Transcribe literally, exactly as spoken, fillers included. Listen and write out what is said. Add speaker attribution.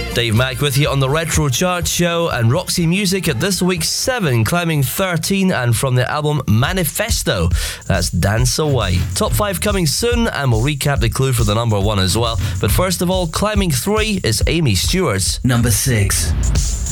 Speaker 1: Dave Mack with you on the Retro Chart Show, and Roxy Music at this week's seven, climbing thirteen, and from the album Manifesto, that's Dance Away. Top five coming soon, and we'll recap the clue for the number one as well. But first of all, climbing three is Amy Stewart's
Speaker 2: number six.